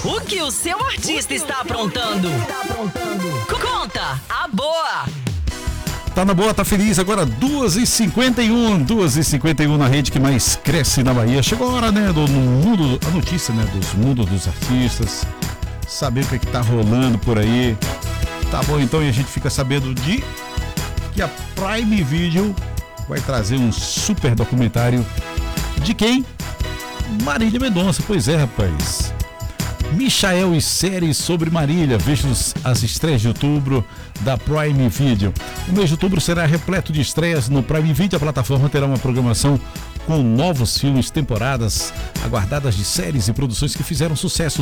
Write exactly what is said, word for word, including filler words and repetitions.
O que o seu artista está aprontando? Conta a boa! Tá na boa, tá feliz, agora duas e cinquenta e um, duas e cinquenta e um na rede que mais cresce na Bahia. Chegou a hora, né, do no mundo, a notícia, né, dos mundos dos artistas, saber o que é que tá rolando por aí. Tá bom, então, e a gente fica sabendo de que a Prime Video vai trazer um super documentário de quem? Marília Mendonça, pois é, rapaz. Michael e séries sobre Marília. Veja as estreias de outubro da Prime Video. O mês de outubro será repleto de estreias no Prime Video. A plataforma terá uma programação com novos filmes, temporadas aguardadas de séries e produções que fizeram sucesso